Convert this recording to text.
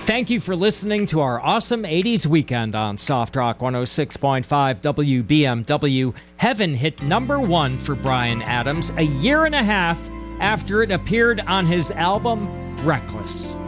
Thank you for listening to our awesome 80s weekend on Soft Rock 106.5 WBMW. Heaven hit number 1 for Bryan Adams a year and a half after it appeared on his album Reckless.